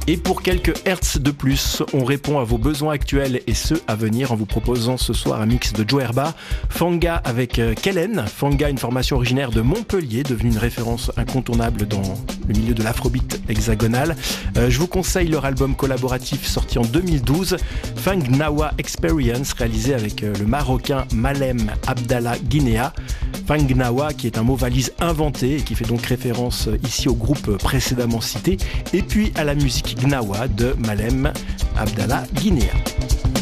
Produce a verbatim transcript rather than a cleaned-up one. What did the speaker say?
Et pour quelques hertz de plus, on répond à vos besoins actuels et ceux à venir en vous proposant ce soir un mix de Joe Herba, Fanga avec Kellen. Fanga, une formation originaire de Montpellier, devenue une référence incontournable dans le milieu de l'afrobeat hexagonal. Euh, je vous conseille leur album collaboratif sorti en deux mille douze, Fangnawa Experience, réalisé avec le Marocain Malem Abdallah Guinea. Fangnawa, qui est un mot valise inventé et qui fait donc référence ici au groupe précédemment cité, et puis à la musique Gnawa de Malem Abdallah Guinea.